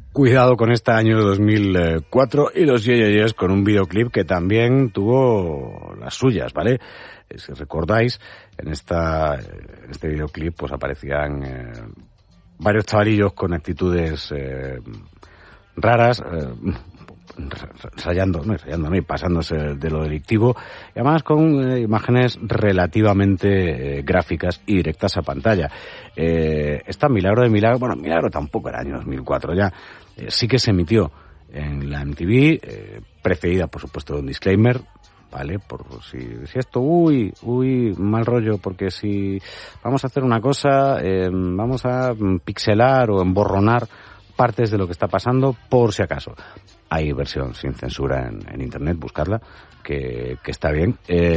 Cuidado con este año 2004 y los Yeah Yeah Yeahs con un videoclip que también tuvo las suyas, ¿vale? Si recordáis, en este videoclip pues aparecían varios chavalillos con actitudes raras, pasándose de lo delictivo, y además con imágenes relativamente gráficas y directas a pantalla. Esta Milagro, bueno, Milagro tampoco era año 2004 ya, sí que se emitió en la MTV, precedida por supuesto de un disclaimer, ¿vale? Por si esto, mal rollo, porque si vamos a hacer una cosa, vamos a pixelar o emborronar partes de lo que está pasando, por si acaso. Hay versión sin censura en internet, buscarla, que está bien,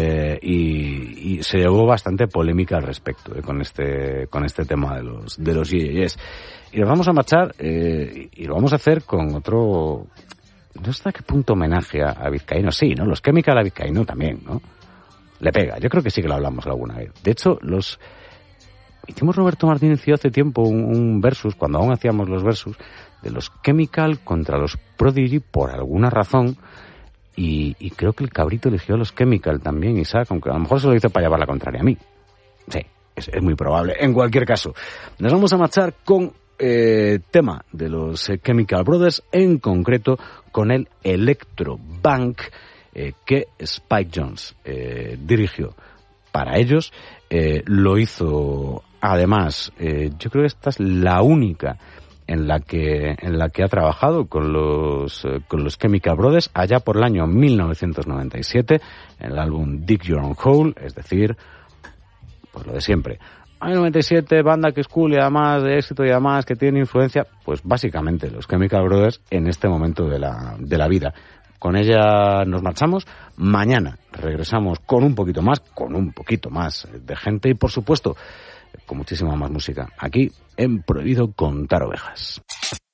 y se llevó bastante polémica al respecto, con este tema de los Yeah Yeah Yeahs. Y nos vamos a marchar, y lo vamos a hacer con otro, no sé hasta qué punto homenaje a Vizcaíno, sí, ¿no? Los Chemical a Vizcaíno también, ¿no? Le pega, yo creo que sí que lo hablamos alguna vez. De hecho, hicimos Roberto Martínez y yo hace tiempo un versus, cuando aún hacíamos los versus, de los Chemical contra los Prodigy por alguna razón, y creo que el cabrito eligió a los Chemical también, Isaac, aunque a lo mejor se lo hizo para llevar la contraria a mí. Sí, es muy probable. En cualquier caso, nos vamos a marchar con tema de los Chemical Brothers, en concreto con el Electro Bank que Spike Jonze dirigió para ellos. Lo hizo además, yo creo que esta es la única en la que ha trabajado con los Chemical Brothers, allá por el año 1997, en el álbum Dig Your Own Hole, es decir, pues lo de siempre. Año 97, banda que es cool y además de éxito y además que tiene influencia, pues básicamente los Chemical Brothers en este momento de la vida. Con ella nos marchamos. Mañana regresamos con un poquito más de gente y, por supuesto, con muchísima más música. Aquí en Prohibido Contar Ovejas.